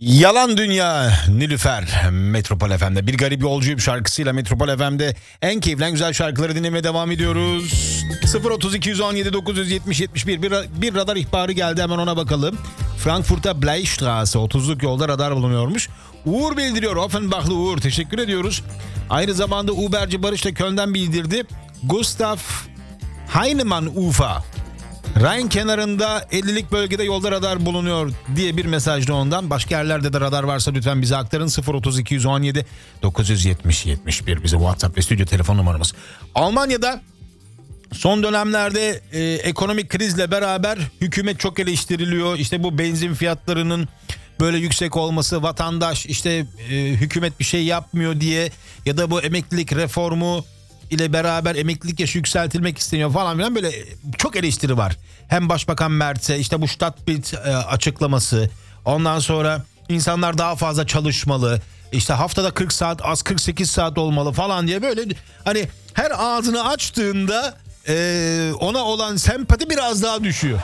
Yalan Dünya, Nilüfer, Metropol FM'de bir garip yolcuyum şarkısıyla Metropol FM'de en keyifli, en güzel şarkıları dinlemeye devam ediyoruz. 03217 970 71 bir radar ihbarı geldi, hemen ona bakalım. Frankfurt'ta Bleistraße 30'luk yolda radar bulunuyormuş. Uğur bildiriyor, Offenbach'lı Uğur, teşekkür ediyoruz. Aynı zamanda Uberci Barış da Köln'den bildirdi. Gustav Heinemann Ufer, Rhein kenarında 50'lik bölgede yolda radar bulunuyor diye bir mesaj da ondan. Başka yerlerde de radar varsa lütfen bize aktarın. 03217 970 71 bizim WhatsApp ve stüdyo telefon numaramız. Almanya'da son dönemlerde ekonomik krizle beraber hükümet çok eleştiriliyor. İşte bu benzin fiyatlarının böyle yüksek olması, vatandaş işte hükümet bir şey yapmıyor diye ya da bu emeklilik reformu ile beraber emeklilik yaşı yükseltilmek isteniyor falan filan, böyle çok eleştiri var. Hem Başbakan Mert'e işte bu Stadtbild açıklaması, ondan sonra insanlar daha fazla çalışmalı, işte haftada 40 saat az 48 saat olmalı falan diye, böyle hani her ağzını açtığında ona olan sempati biraz daha düşüyor.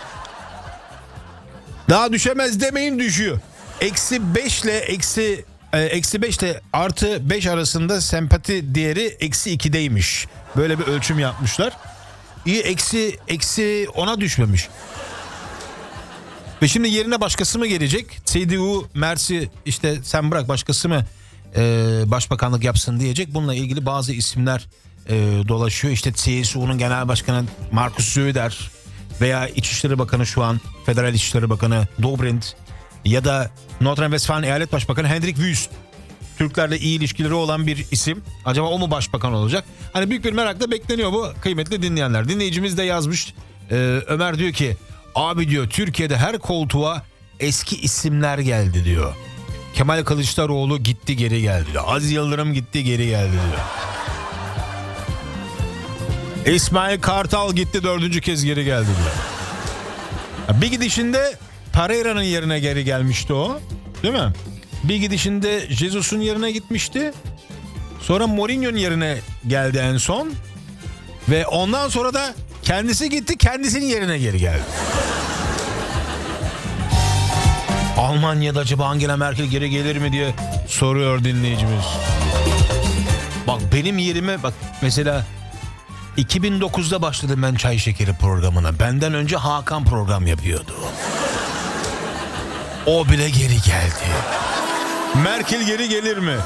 Daha düşemez demeyin, düşüyor. Eksi 5 ile artı 5 arasında sempati değeri eksi 2'deymiş. Böyle bir ölçüm yapmışlar. İyi, eksi 10'a düşmemiş. Ve şimdi yerine başkası mı gelecek? CDU Mersi işte sen bırak başkası mı başbakanlık yapsın diyecek. Bununla ilgili bazı isimler dolaşıyor. İşte CSU'nun genel başkanı Markus Söder veya İçişleri Bakanı, şu an Federal İçişleri Bakanı Dobrindt ya da Nordrhein-Westfalen Eyalet Başbakanı Hendrik Wüst. Türklerle iyi ilişkileri olan bir isim. Acaba o mu başbakan olacak? Hani büyük bir merakla bekleniyor bu kıymetli dinleyenler. Dinleyicimiz de yazmış. Ömer diyor ki, abi diyor, Türkiye'de her koltuğa eski isimler geldi diyor. Kemal Kılıçdaroğlu gitti geri geldi diyor. Aziz Yıldırım gitti geri geldi diyor. İsmail Kartal gitti 4. kez geri geldi diyor. Bir gidişinde Pereira'nın yerine geri gelmişti o. Değil mi? Bir gidişinde Jesus'un yerine gitmişti. Sonra Mourinho'nun yerine geldi en son. Ve ondan sonra da kendisi gitti, kendisinin yerine geri geldi. Almanya'da acaba Angela Merkel geri gelir mi diye soruyor dinleyicimiz. Bak benim yerime bak, mesela 2009'da başladım ben Çay Şekeri programına. Benden önce Hakan program yapıyordu. O bile geri geldi. Merkel geri gelir mi?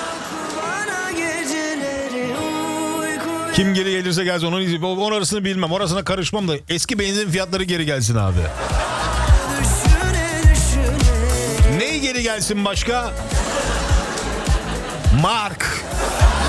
Kim geri gelirse gelsin, onun arasını bilmem. Orasına karışmam da eski benzin fiyatları geri gelsin abi. Neyi geri gelsin başka? Mark.